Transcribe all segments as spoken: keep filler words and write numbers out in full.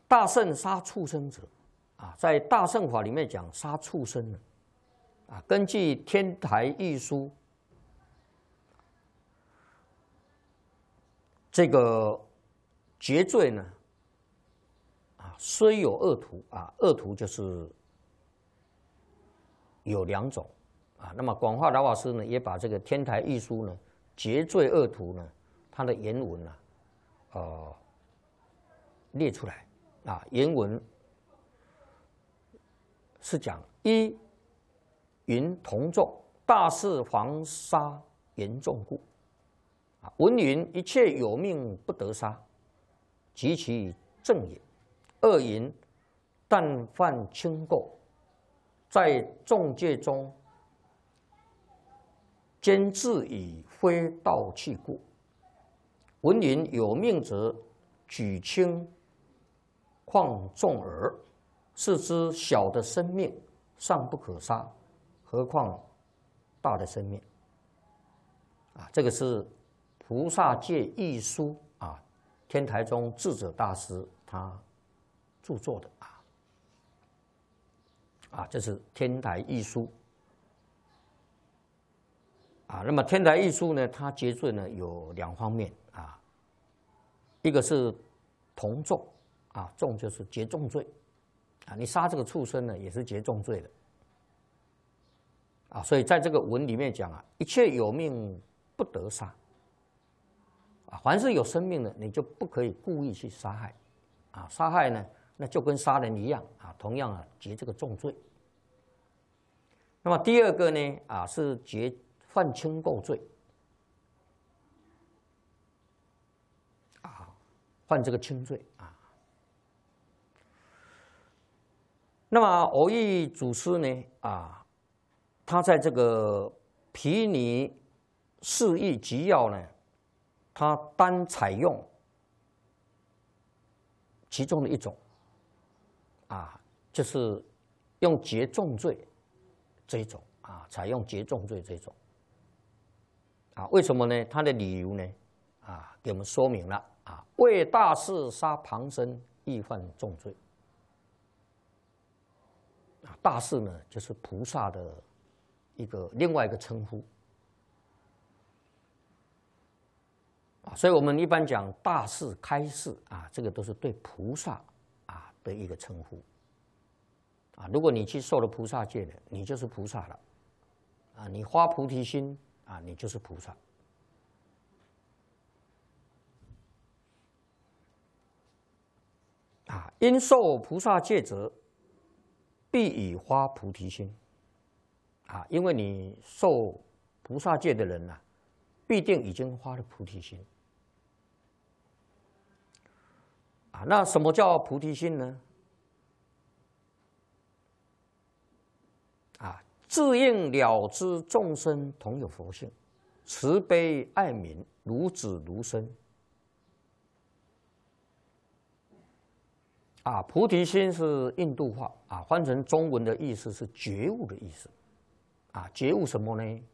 大圣杀畜生者，啊，在大乘法里面讲杀畜生呢，啊，根据天台义书，这个劫罪呢，啊，虽有恶徒啊，恶徒就是有两种啊。那么广化老法师呢，也把这个天台义书呢，劫罪恶徒呢，它的原文呢，呃，列出来啊。原文是讲一云同众大事防杀严重故。文云一切有命不得杀，及其正也。二云但犯轻垢，在众戒中兼自以非道器故。文云有命者举轻况重耳，是之小的生命尚不可杀，何况大的生命？啊，这个是菩萨戒义书啊，天台宗智者大师他著作的啊，啊，这是天台义书啊。那么天台义书呢，它结罪呢有两方面啊，一个是同重啊，重就是结重罪啊，你杀这个畜生呢也是结重罪的啊，所以在这个文里面讲啊，一切有命不得杀。啊，凡是有生命的，你就不可以故意去杀害，啊，杀害呢，那就跟杀人一样啊，同样啊结这个重罪。那么第二个呢，啊是结犯轻垢罪，啊，犯这个轻罪啊。那么偶益祖师呢，啊，他在这个毗尼释义集要呢，他单采用其中的一种，啊，就是用结重罪这一种啊，采用结重罪这一种，啊，为什么呢？他的理由呢，啊，给我们说明了啊，为大事杀旁生，亦犯重罪。啊，大事呢，就是菩萨的一个另外一个称呼。所以我们一般讲大事开示啊，这个都是对菩萨啊的一个称呼啊。如果你去受了菩萨戒的，你就是菩萨了啊。你发菩提心啊，你就是菩萨啊。因受菩萨戒者，必以发菩提心啊。因为你受菩萨戒的人呢、啊，必定已经发了菩提心。啊，那什么叫菩提心呢？啊，自应了知众生同有佛性，慈悲爱悯，如子如身。啊，菩提心是印度话啊，翻成中文的意思是觉悟的意思。啊，觉悟什么呢？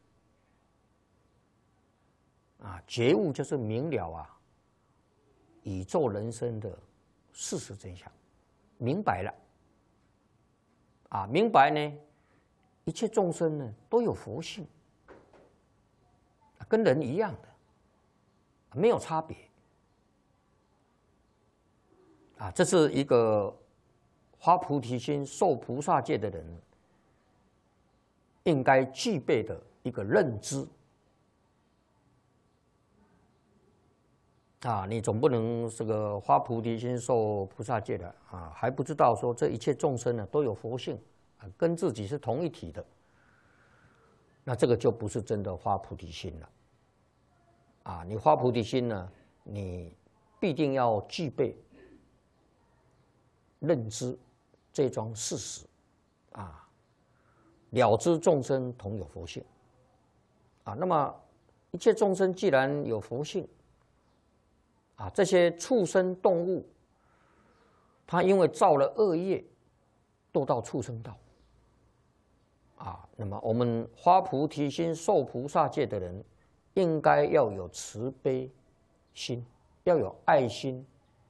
啊，觉悟就是明了啊，宇宙人生的事实真相，明白了啊，明白呢，一切众生呢都有佛性，跟人一样的，没有差别啊。这是一个发菩提心、受菩萨戒的人应该具备的一个认知。啊，你总不能这个发菩提心、受菩萨戒的啊，还不知道说这一切众生呢都有佛性啊，跟自己是同一体的，那这个就不是真的发菩提心了。啊，你发菩提心呢，你必定要具备认知这桩事实，啊，了知众生同有佛性，啊，那么一切众生既然有佛性。啊，这些畜生动物，它因为造了恶业，堕到畜生道。啊，那么我们发菩提心、受菩萨戒的人，应该要有慈悲心，要有爱心，